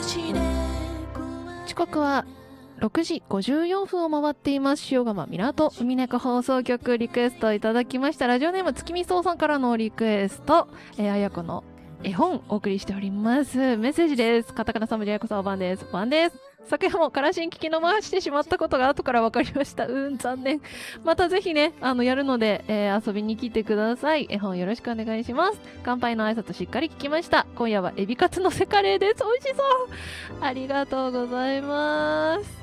時刻は6時54分を回っています。塩釜港海猫放送局、リクエストいただきましたラジオネーム月見そうさんからのリクエスト、あやこの絵本お送りしております。メッセージです。カタカナ3文字あやこさん番です。番です。昨夜もからしん聞き飲ましてしまったことが後から分かりました。残念。またぜひね、やるので、遊びに来てください。絵本よろしくお願いします。乾杯の挨拶しっかり聞きました。今夜はエビカツのせカレーです。美味しそう。ありがとうございます。